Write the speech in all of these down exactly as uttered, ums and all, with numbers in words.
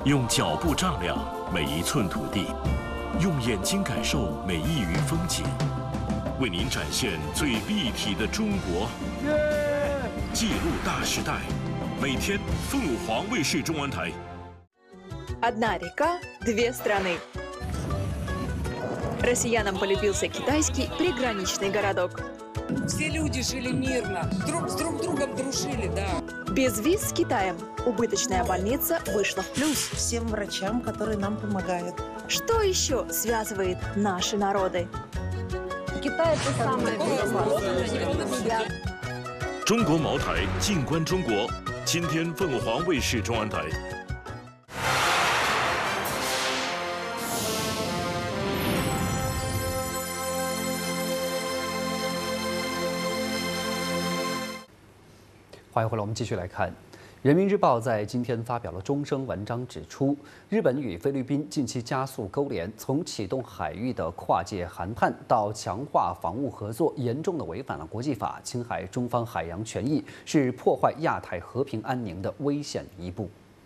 用脚步丈量每一寸土地，用眼睛感受每一隅风景，为您展现最立体的中国，记录大时代。每天，凤凰卫视中文台。 Одна река, две страны. Россиянам полюбился китайский приграничный городок. Все люди жили мирно, друг с друг другом дружили, да. Без виз с Китаем убыточная больница вышла в плюс. Всем врачам, которые нам помогают. Что еще связывает наши народы? Китай это самое безопасное. 中国茅台，静观中国。今天，凤凰卫视中文台。 欢迎回来，我们继续来看。人民日报在今天发表了终生文章，指出日本与菲律宾近期加速勾连，从启动海域的跨界谈判到强化防务合作，严重的违反了国际法，侵害中方海洋权益，是破坏亚太和平安宁的危险一步。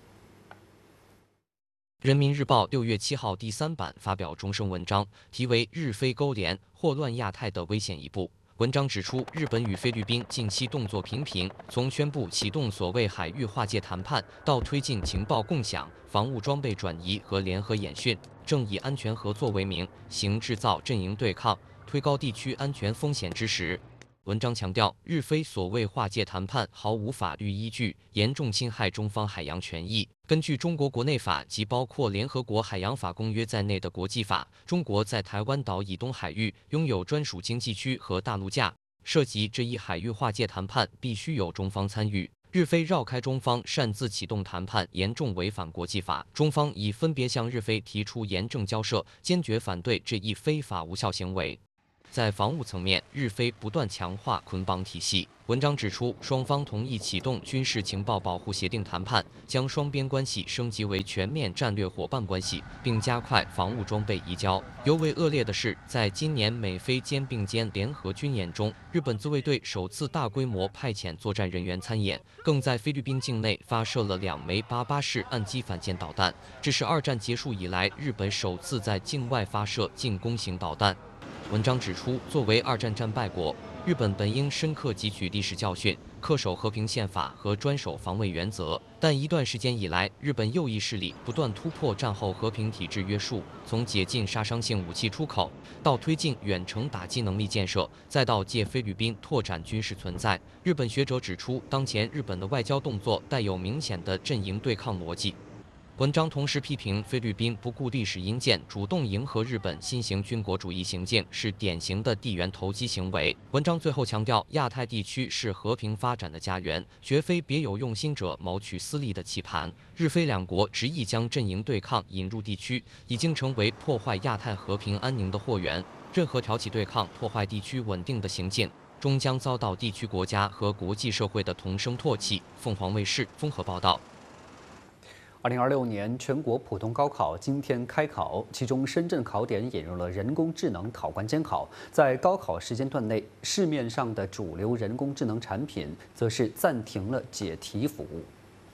人民日报六月七号第三版发表终生文章，题为《日菲勾连，祸乱亚太的危险一步》。文章指出，日本与菲律宾近期动作频频，从宣布启动所谓海域划界谈判，到推进情报共享、防务装备转移和联合演训，正以安全合作为名，行制造阵营对抗、推高地区安全风险之实。文章强调，日菲所谓划界谈判毫无法律依据，严重侵害中方海洋权益。根据中国国内法及包括联合国海洋法公约在内的国际法，中国在台湾岛以东海域拥有专属经济区和大陆架，涉及这一海域划界谈判必须有中方参与。日菲绕开中方，擅自启动谈判，严重违反国际法。中方已分别向日菲提出严正交涉，坚决反对这一非法无效行为。在防务层面，日菲不断强化捆绑体系。文章指出，双方同意启动军事情报保护协定谈判，将双边关系升级为全面战略伙伴关系，并加快防务装备移交。尤为恶劣的是，在今年美菲肩并肩联合军演中，日本自卫队首次大规模派遣作战人员参演，更在菲律宾境内发射了两枚八八式岸基反舰导弹，这是二战结束以来日本首次在境外发射进攻型导弹。文章指出，作为二战战败国，日本本应深刻汲取历史教训，恪守和平宪法和专守防卫原则。但一段时间以来，日本右翼势力不断突破战后和平体制约束，从解禁杀伤性武器出口，到推进远程打击能力建设，再到借菲律宾拓展军事存在。日本学者指出，当前日本的外交动作带有明显的阵营对抗逻辑。文章同时批评菲律宾不顾历史因鉴，主动迎合日本新型军国主义行径，是典型的地缘投机行为。文章最后强调，亚太地区是和平发展的家园，绝非别有用心者谋取私利的棋盘。日菲两国执意将阵营对抗引入地区，已经成为破坏亚太和平安宁的祸源。任何挑起对抗、破坏地区稳定的行径，终将遭到地区国家和国际社会的同声唾弃。凤凰卫视综合报道。 二零二六年全国普通高考今天开考，其中深圳考点引入了人工智能考官监考。在高考时间段内，市面上的主流人工智能产品则是暂停了解题服务。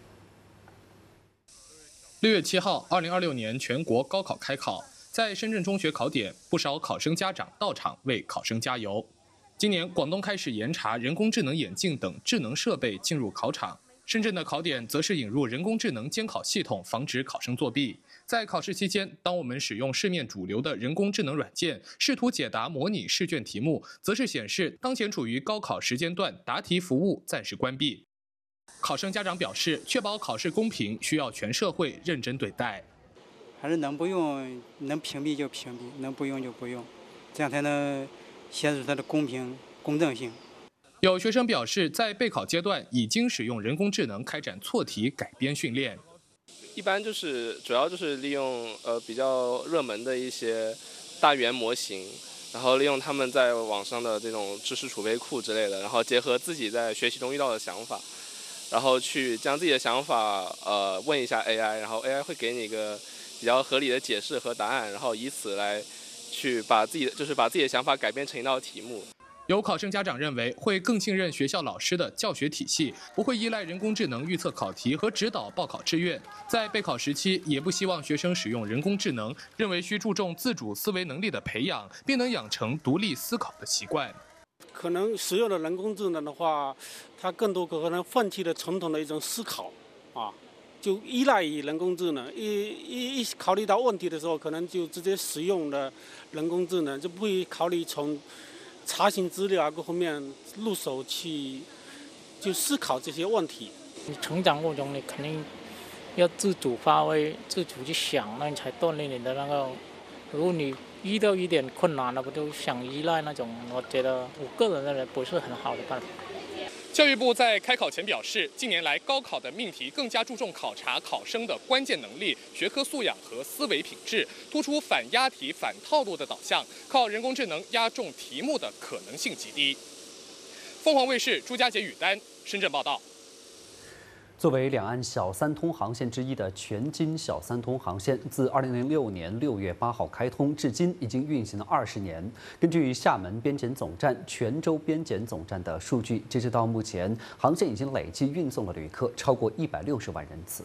六月七号，二零二六年全国高考开考，在深圳中学考点，不少考生家长到场为考生加油。今年，广东开始严查人工智能眼镜等智能设备进入考场。深圳的考点则是引入人工智能监考系统，防止考生作弊。在考试期间，当我们使用市面主流的人工智能软件，试图解答模拟试卷题目，则是显示当前处于高考时间段，答题服务暂时关闭。考生家长表示，确保考试公平，需要全社会认真对待。 还是能不用，能屏蔽就屏蔽，能不用就不用，这样才能显示它的公平公正性。 有学生表示，在备考阶段已经使用人工智能开展错题改编训练。 一般就是主要就是利用呃比较热门的一些大语言模型，然后利用他们在网上的这种知识储备库之类的，然后结合自己在学习中遇到的想法，然后去将自己的想法呃问一下 A I， 然后 A I 会给你一个比较合理的解释和答案，然后以此来去把自己就是把自己的想法改编成一道题目。 有考生家长认为，会更信任学校老师的教学体系，不会依赖人工智能预测考题和指导报考志愿。在备考时期，也不希望学生使用人工智能，认为需注重自主思维能力的培养，并能养成独立思考的习惯。 可能使用了人工智能的话，它更多可能放弃了传统的一种思考，啊，就依赖于人工智能。一一一考虑到问题的时候，可能就直接使用了人工智能，就不会考虑从查询资料啊各方面入手去就思考这些问题。 你成长过程中，你肯定要自主发挥、自主去想，那你才锻炼你的那个。如果你遇到一点困难了，不就想依赖那种，我觉得我个人认为不是很好的办法。 教育部在开考前表示，近年来高考的命题更加注重考察考生的关键能力、学科素养和思维品质，突出反押题、反套路的导向，靠人工智能押中题目的可能性极低。凤凰卫视朱家杰、宇丹深圳报道。 作为两岸小三通航线之一的全金小三通航线，自二零零六年六月八号开通至今，已经运行了二十年。根据厦门边检总站、泉州边检总站的数据，截止到目前，航线已经累计运送的旅客超过一百六十万人次。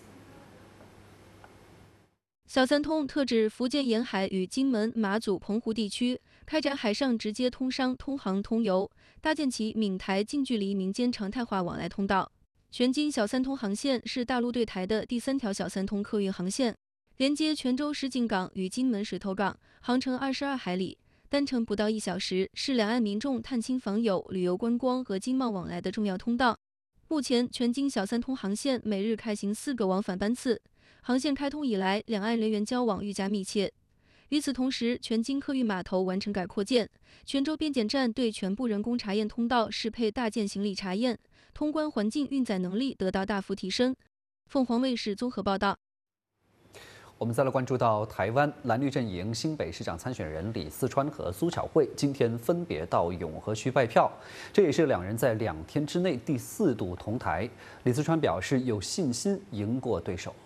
小三通特指福建沿海与金门、马祖、澎湖地区开展海上直接通商、通航、通邮，搭建起闽台近距离民间常态化往来通道。全金小三通航线是大陆对台的第三条小三通客运航线，连接泉州石井港与金门石头港，航程二十二海里，单程不到一小时，是两岸民众探亲访友、旅游观光和经贸往来的重要通道。目前，全金小三通航线每日开行四个往返班次。航线开通以来，两岸人员交往愈加密切。与此同时，全金客运码头完成改扩建，泉州边检站对全部人工查验通道适配大件行李查验，通关环境运载能力得到大幅提升。凤凰卫视综合报道。 我们再来关注到台湾蓝绿阵营新北市长参选人李四川和苏巧慧今天分别到永和区拜票，这也是两人在两天之内第四度同台。李四川表示有信心赢过对手。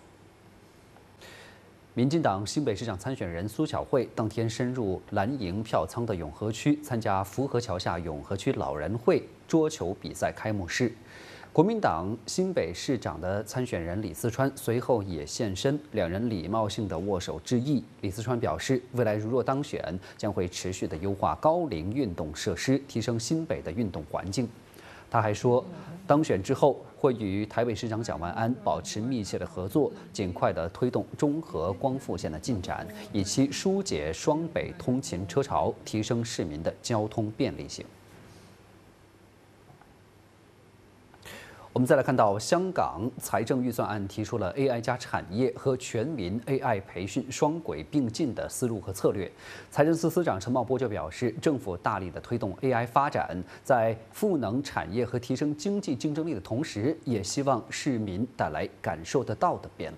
民进党新北市长参选人苏巧慧当天深入蓝营票仓的永和区，参加福和桥下永和区老人会桌球比赛开幕式。国民党新北市长的参选人李四川随后也现身，两人礼貌性的握手致意。李四川表示，未来如若当选，将会持续的优化高龄运动设施，提升新北的运动环境。他还说，当选之后会与台北市长蒋万安保持密切的合作，尽快的推动中和光复线的进展，以期疏解双北通勤车潮，提升市民的交通便利性。我们再来看到，香港财政预算案提出了 A I 加产业和全民 A I 培训双轨并进的思路和策略。财政司司长陈茂波就表示，政府大力的推动 A I 发展，在赋能产业和提升经济竞争力的同时，也希望市民带来感受得到的便利。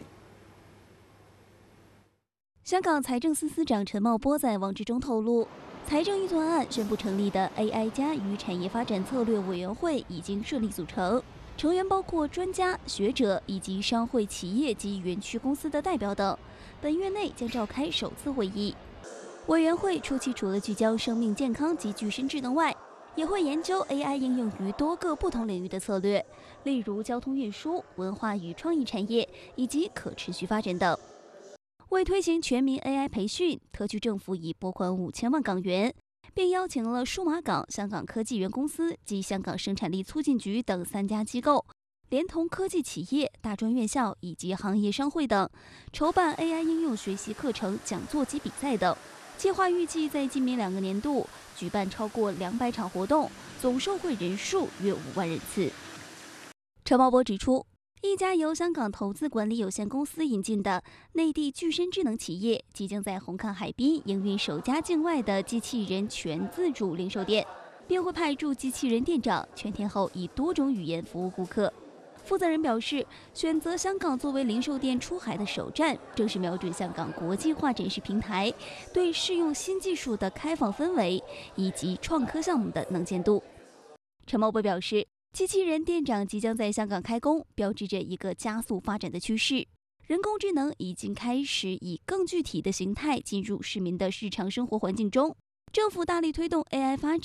香港财政司司长陈茂波在网志中透露，财政预算案宣布成立的 A I 加与产业发展策略委员会已经顺利组成。成员包括专家、学者以及商会、企业及园区公司的代表等。本月内将召开首次会议。委员会初期除了聚焦生命健康及具身智能外，也会研究 A I 应用于多个不同领域的策略，例如交通运输、文化与创意产业以及可持续发展等。为推行全民 A I 培训，特区政府已拨款五千万港元。并邀请了数码港、香港科技园公司及香港生产力促进局等三家机构，连同科技企业、大专院校以及行业商会等，筹办 A I 应用学习课程、讲座及比赛等。计划预计在今明两个年度举办超过两百场活动，总受惠人数约五万人次。陈茂波指出，一家由香港投资管理有限公司引进的内地具身智能企业，即将在红磡海滨营运首家境外的机器人全自主零售店，并会派驻机器人店长全天候以多种语言服务顾客。负责人表示，选择香港作为零售店出海的首站，正是瞄准香港国际化展示平台对适用新技术的开放氛围以及创科项目的能见度。陈茂波表示，机器人店长即将在香港开工，标志着一个加速发展的趋势。人工智能已经开始以更具体的形态进入市民的日常生活环境中。政府大力推动 A I 发展，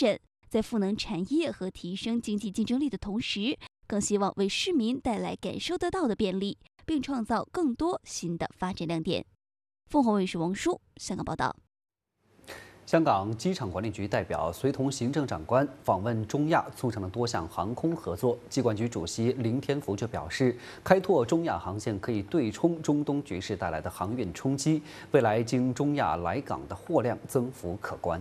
在赋能产业和提升经济竞争力的同时，更希望为市民带来感受得到的便利，并创造更多新的发展亮点。凤凰卫视王舒香港报道。 香港机场管理局代表随同行政长官访问中亚，促成了多项航空合作。机管局主席林天福就表示，开拓中亚航线可以对冲中东局势带来的航运冲击，未来经中亚来港的货量增幅可观。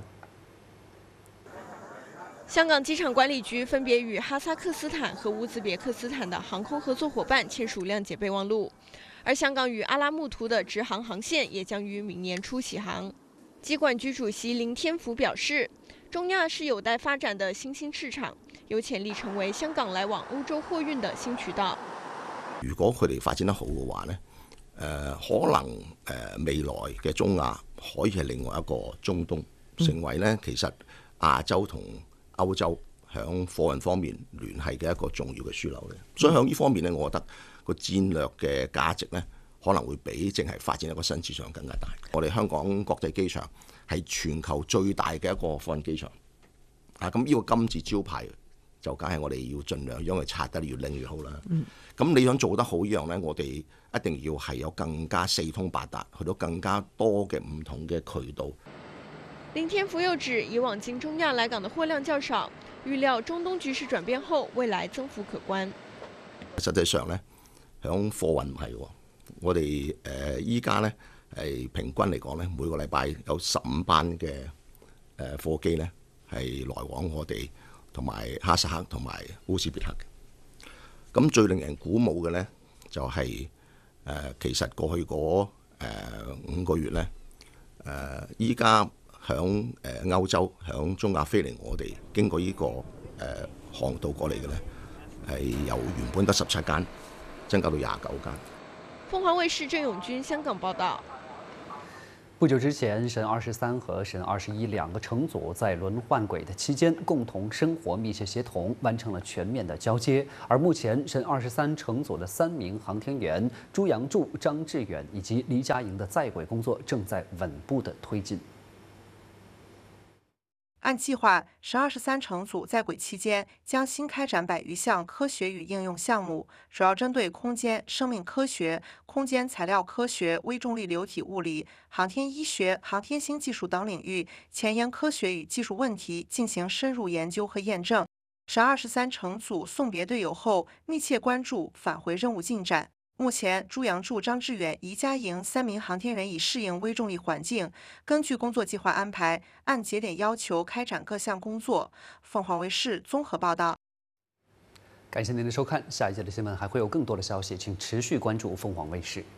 香港机场管理局分别与哈萨克斯坦和乌兹别克斯坦的航空合作伙伴签署谅解备忘录，而香港与阿拉木图的直航航线也将于明年初起航。机管局主席林天福表示，中亚是有待发展的新兴市场，有潜力成為香港來往歐洲貨運的新渠道。 如果佢哋發展得好嘅話呢，誒、呃、可能誒、呃、未來嘅中亞可以係另外一個中東，成為呢其實亞洲同歐洲響貨運方面聯繫嘅一個重要嘅樞紐咧。所以響呢方面呢，我覺得個戰略嘅價值呢，可能會比淨係發展一個新市場更加大。我哋香港國際機場係全球最大嘅一個貨運機場，啊咁呢個金字招牌就梗係我哋要盡量將佢拆得越靚越好啦。咁、嗯、你想做得好呢樣呢，我哋一定要係有更加四通八達，去到更加多嘅唔同嘅渠道。 林天福又指，以往經中亞來港的貨量較少，預料中東局勢轉變後，未來增幅可觀。 實際上呢，響貨運唔係喎。我哋誒依家咧係平均嚟講咧，每個禮拜有十五班嘅誒貨機咧係來往我哋同埋哈薩克同埋烏茲別克嘅。咁最令人鼓舞嘅咧就係、是、誒、呃、其實過去嗰誒五個月咧誒依家響誒歐洲響中亞飛嚟我哋經過呢、這個誒、呃、航道過嚟嘅咧係由原本得十七間增加到廿九間。 鳳凰衛視鄭永軍香港報道。 不久之前，神二十三和神二十一两个乘组在轮换轨的期间共同生活、密切协同，完成了全面的交接。而目前，神二十三乘组的三名航天员朱杨柱、张志远以及黎佳莹的在轨工作正在稳步的推进。 按计划，神二十三乘组在轨期间将新开展百余项科学与应用项目，主要针对空间、生命科学、空间材料科学、微重力流体物理、航天医学、航天新技术等领域前沿科学与技术问题进行深入研究和验证。神二十三乘组送别队友后，密切关注返回任务进展。目前，朱杨柱、张志远、黎佳莹三名航天员已适应微重力环境，根据工作计划安排，按节点要求开展各项工作。凤凰卫视综合报道。 感谢您的收看，下一节的新闻还会有更多的消息，请持续关注凤凰卫视。